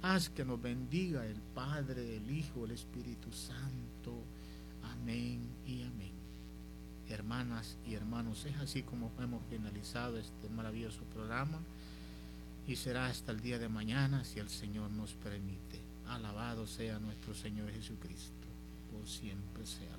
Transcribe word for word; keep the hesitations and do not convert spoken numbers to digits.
Haz que nos bendiga el Padre, el Hijo, el Espíritu Santo. Amén y amén. Hermanas y hermanos, es así como hemos finalizado este maravilloso programa, y será hasta el día de mañana si el Señor nos permite. Alabado sea nuestro Señor Jesucristo, por siempre sea.